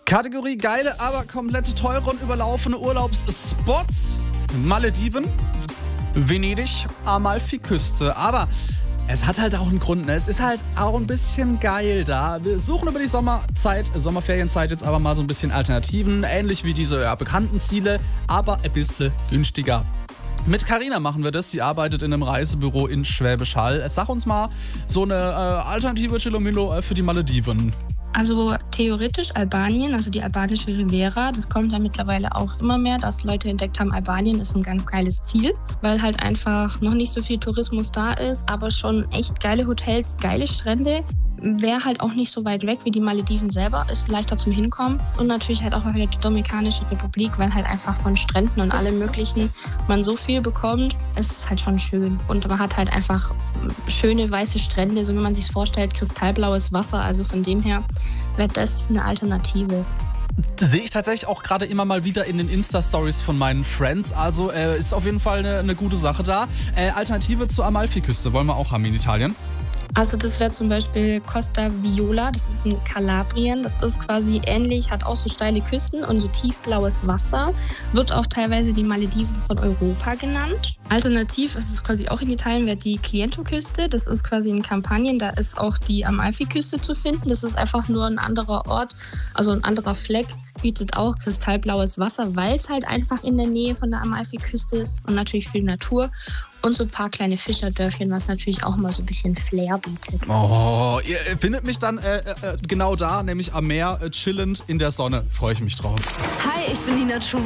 Kategorie geile, aber komplett teure und überlaufene Urlaubsspots. Malediven, Venedig, Amalfiküste. Aber es hat halt auch einen Grund, ne? Es ist halt auch ein bisschen geil da. Wir suchen über die Sommerferienzeit jetzt aber mal so ein bisschen Alternativen. Ähnlich wie diese bekannten Ziele, aber ein bisschen günstiger. Mit Carina machen wir das. Sie arbeitet in einem Reisebüro in Schwäbisch Hall. Sag uns mal so eine alternative Chilomilo für die Malediven. Also theoretisch Albanien, also die albanische Riviera, das kommt ja mittlerweile auch immer mehr, dass Leute entdeckt haben, Albanien ist ein ganz geiles Ziel, weil halt einfach noch nicht so viel Tourismus da ist, aber schon echt geile Hotels, geile Strände. Wäre halt auch nicht so weit weg wie die Malediven selber, ist leichter zum Hinkommen. Und natürlich halt auch wieder die Dominikanische Republik, weil halt einfach von Stränden und allem Möglichen man so viel bekommt. Es ist halt schon schön. Und man hat halt einfach schöne weiße Strände, so wie man sich vorstellt, kristallblaues Wasser. Also von dem her wäre das eine Alternative. Sehe ich tatsächlich auch gerade immer mal wieder in den Insta-Stories von meinen Friends. Also ist auf jeden Fall eine gute Sache da. Alternative zur Amalfiküste wollen wir auch haben in Italien. Also das wäre zum Beispiel Costa Viola, das ist in Kalabrien. Das ist quasi ähnlich, hat auch so steile Küsten und so tiefblaues Wasser. Wird auch teilweise die Malediven von Europa genannt. Alternativ ist es quasi auch in Italien, wäre die Chiento-Küste. Das ist quasi in Kampanien, da ist auch die Amalfiküste zu finden. Das ist einfach nur ein anderer Ort, also ein anderer Fleck. Bietet auch kristallblaues Wasser, weil es halt einfach in der Nähe von der Amalfiküste ist und natürlich viel Natur. Und so ein paar kleine Fischerdörfchen, was natürlich auch mal so ein bisschen Flair bietet. Oh, ihr findet mich dann genau da, nämlich am Meer, chillend in der Sonne. Freue ich mich drauf. Hi, ich bin Nina Schuh.